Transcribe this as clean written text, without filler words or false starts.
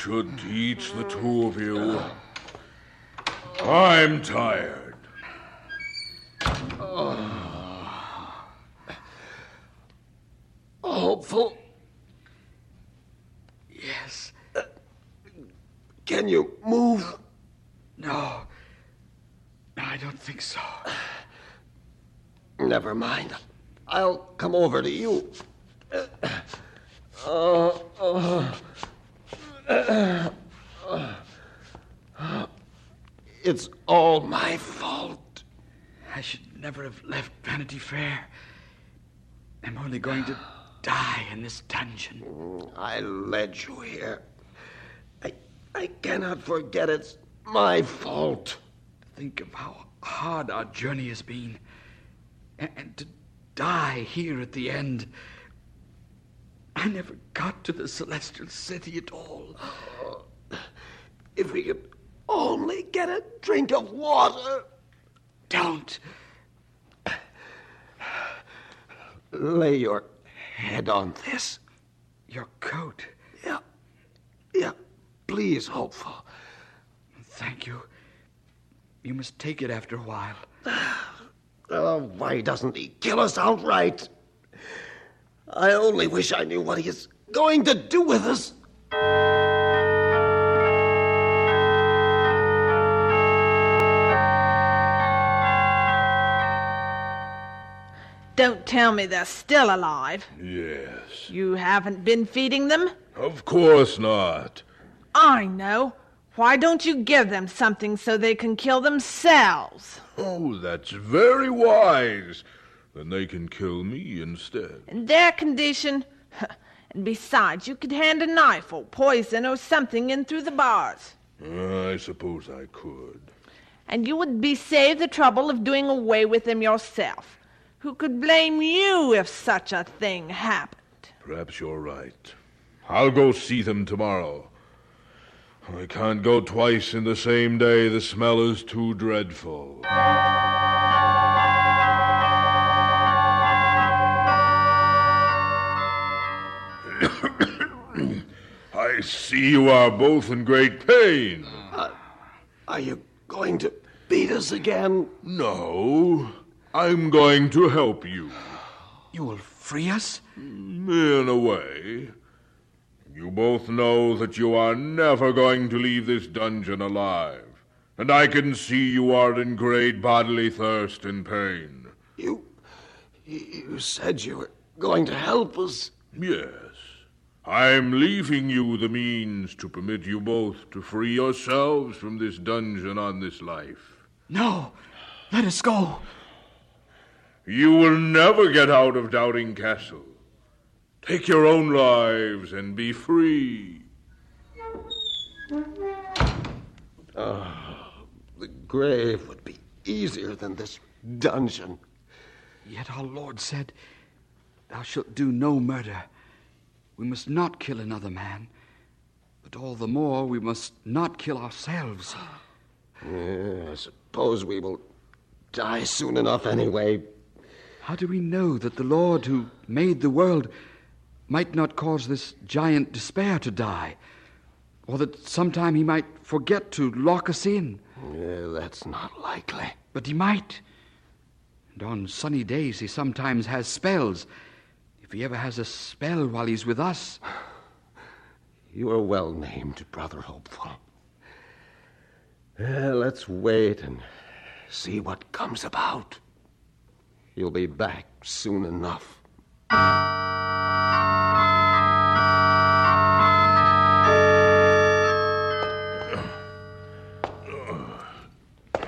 should teach the two of you. I'm tired. Hopeful? Yes. Can you move? No, I don't think so. Never mind. I'll come over to you. It's all my fault. I should never have left Vanity Fair. I'm only going to die in this dungeon. I led you here. I cannot forget it's my fault. Think of how hard our journey has been. And to die here at the end. I never got to the Celestial City at all. If we could only get a drink of water. Don't. Lay your head on this. Your coat. Yeah. Please, Hopeful. Thank you. You must take it after a while. Why doesn't he kill us outright? I only wish I knew what he is going to do with us. Don't tell me they're still alive. Yes. You haven't been feeding them? Of course not. I know. Why don't you give them something so they can kill themselves? Oh, that's very wise. Then they can kill me instead. In their condition? And besides, you could hand a knife or poison or something in through the bars. I suppose I could. And you would be saved the trouble of doing away with them yourself. Who could blame you if such a thing happened? Perhaps you're right. I'll go see them tomorrow. I can't go twice in the same day. The smell is too dreadful. I see you are both in great pain. Are you going to beat us again? No, I'm going to help you. You will free us? In a way. You both know that you are never going to leave this dungeon alive. And I can see you are in great bodily thirst and pain. You said you were going to help us. Yes. I'm leaving you the means to permit you both to free yourselves from this dungeon on this life. No, let us go. You will never get out of Doubting Castle. Take your own lives and be free. The grave would be easier than this dungeon. Yet our Lord said, "Thou shalt do no murder." We must not kill another man. But all the more we must not kill ourselves. I suppose we will die soon enough anyway. How do we know that the Lord who made the world might not cause this giant Despair to die? Or that sometime he might forget to lock us in? That's not likely. But he might. And on sunny days he sometimes has spells. If he ever has a spell while he's with us. You are well named, Brother Hopeful. Let's wait and see what comes about. You'll be back soon enough.